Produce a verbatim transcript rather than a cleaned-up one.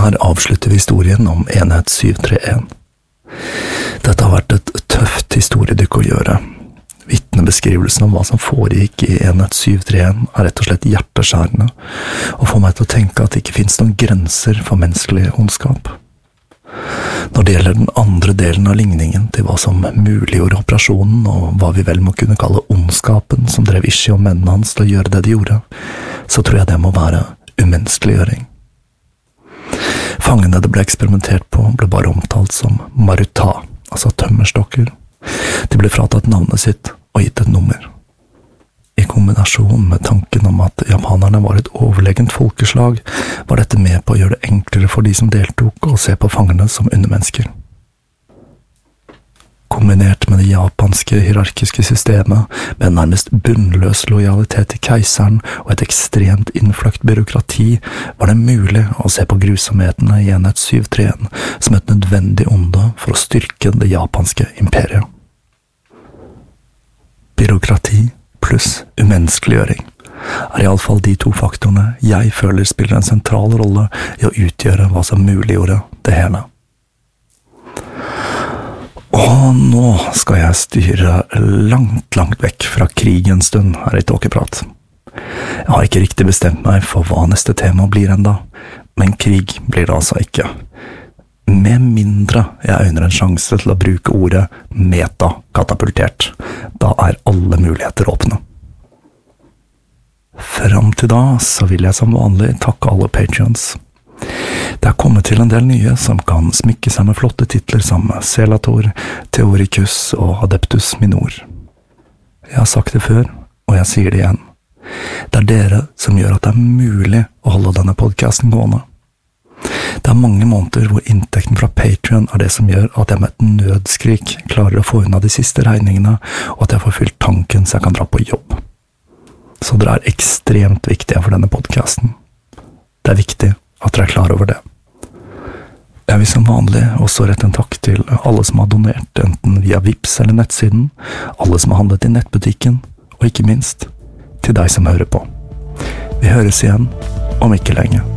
Her avslutter vi historien om enhet syv tre en. Dette har vært et tøft historiedykk å gjøre. Vittnebeskrivelsen om hva som foregikk i enhet syv tre en er rett og slett hjerteskjærende, og får meg til å tenke at det ikke finnes noen grenser for menneskelig ondskap. Når det gjelder den andre delen av ligningen til hva som muliggjorde operasjonen, og hva vi vel må kunne kalle ondskapen som drev Ishi og mennene hans til å gjøre det de gjorde, så tror jeg det må være umenneskeliggjøring. Fangene det ble eksperimentert på ble bare omtalt som maruta, altså tømmerstokker. De ble fratatt navnet sitt og gitt et nummer. I kombinasjon med tanken om at japanerne var et overlegent folkeslag, var dette med på å gjøre det enklere for de som deltok å se på fangene som undermennesker. Kombinert med det japanske hierarkiske systemet, med en nærmest bunnløs lojalitet til keiseren og et ekstremt innfløkt byråkrati, var det mulig å se på grusomhetene i enhet syv tre en som et nødvendig onde for å styrke det japanske imperiet. Byråkrati pluss umenneskeliggjøring er i alle fall de to faktorene jeg føler spiller en sentral rolle i å utgjøre hva som muliggjorde det hele. Og nå skal jeg styre langt, langt vekk fra krig en stund her i Tåkeprat. Jeg har ikke riktig bestemt meg for hva neste tema blir enda, men krig blir det altså ikke. Med mindre jeg øyner en sjanse til å bruke ordet metakatapultert. Da er alle muligheter åpne. Fram til da så vil jeg som vanlig takke alle Patreons. Det er kommet til en del nye som kan smykke seg med flotte titler som Selator, Theoricus og Adeptus Minor. Jeg har sagt det før, og jeg sier det igjen. Det er dere som gjør at det er mulig å holde denne podcasten gående. Det er mange måneder hvor inntekten fra Patreon er det som gjør at jeg med et nødskrik klarer å få unna de siste regningene, og at jeg får fylt tanken så jeg kan dra på jobb. Så dere er ekstremt viktige for denne podcasten. Det er viktig at dere er klar over det. Jeg vil som vanlig også rette en takk til alle som har donert, enten via Vips eller nettsiden, alle som har handlet i nettbutikken, og ikke minst til deg som hører på. Vi høres igjen om ikke lenge.